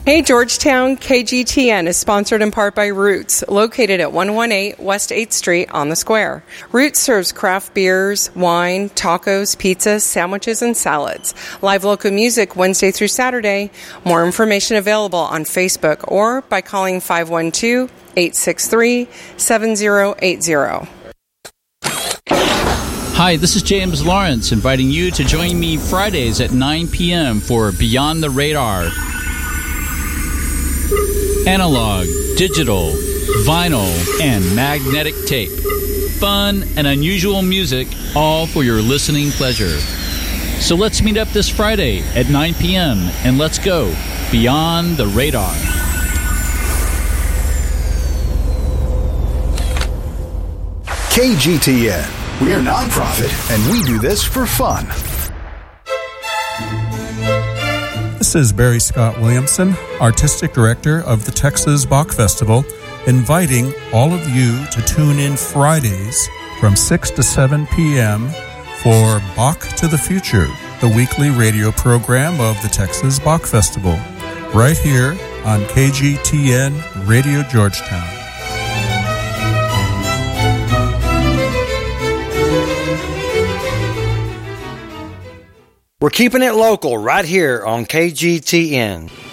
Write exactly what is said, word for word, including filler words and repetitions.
Hey Georgetown, K G T N is sponsored in part by Roots, located at one eighteen West eighth Street on the Square. Roots serves craft beers, wine, tacos, pizzas, sandwiches, and salads. Live local music Wednesday through Saturday. More information available on Facebook or by calling five one two, eight six three, seven zero eight zero. Hi, this is James Lawrence, inviting you to join me Fridays at nine p.m. for Beyond the Radar. Analog, digital, vinyl, and magnetic tape. Fun and unusual music, all for your listening pleasure. So let's meet up this Friday at nine p.m. and let's go Beyond the Radar. K G T N. We're a nonprofit, and we do this for fun. This is Barry Scott Williamson, Artistic Director of the Texas Bach Festival, inviting all of you to tune in Fridays from six to seven p.m. for Bach to the Future, the weekly radio program of the Texas Bach Festival, right here on K G T N Radio Georgetown. We're keeping it local right here on K G T N.